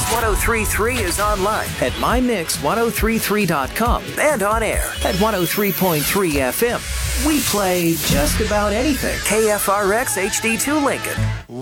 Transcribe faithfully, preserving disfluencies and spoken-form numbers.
one oh three point three is online at my mix ten thirty-three dot com and on air at one oh three point three F M. We play just about anything. K F R X H D two Lincoln.